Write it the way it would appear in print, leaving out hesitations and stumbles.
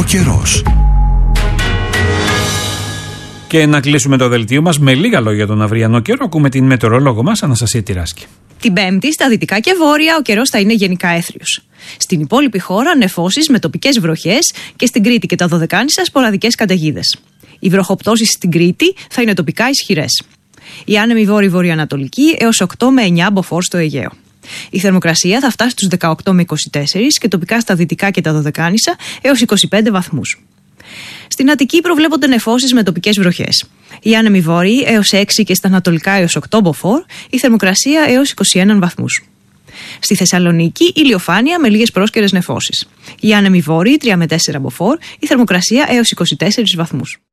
καιρός. Και να κλείσουμε το δελτίο μας με λίγα λόγια για τον αυριανό καιρό. Ακούμε την μετεωρολόγο μας, Αναστασία Τυράσκη. Την Πέμπτη, στα δυτικά και βόρεια, ο καιρός θα είναι γενικά έθριος. Στην υπόλοιπη χώρα, νεφώσεις με τοπικές βροχές και στην Κρήτη και τα Δωδεκάνησα σποραδικές καταιγίδες. Οι βροχοπτώσεις στην Κρήτη θα είναι τοπικά ισχυρές. Οι άνεμοι βόρειο-βορειοανατολικοί έως 8 με 9 μποφόρ στο Αιγαίο. Η θερμοκρασία θα φτάσει στους 18 με 24 και τοπικά στα δυτικά και τα Δωδεκάνησα έως 25 βαθμούς. Στην Αττική προβλέπονται νεφώσεις με τοπικές βροχές. Οι άνεμοι βόρειοι έως 6 και στα ανατολικά έως 8 μποφόρ, η θερμοκρασία έως 21 βαθμούς. Στη Θεσσαλονίκη ηλιοφάνεια με λίγες πρόσκαιρες νεφώσεις. Οι άνεμοι βόρειοι 3 με 4 μποφόρ, η θερμοκρασία έως 24 βαθμούς.